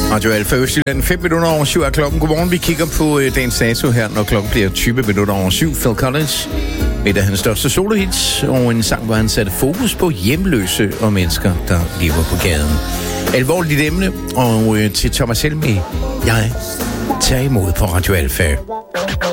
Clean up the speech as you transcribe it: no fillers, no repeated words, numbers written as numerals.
Radio Alfa Østjylland, 5 minutter over 7 er klokken. Godmorgen, vi kigger på dagens dato her, når klokken bliver 20 minutter over 7. Phil Collins, et af hans største solohits, og en sang, hvor han satte fokus på hjemløse og mennesker, der lever på gaden. Alvorligt emne, og til Thomas Helmig, jeg tager imod på Radio Alfa.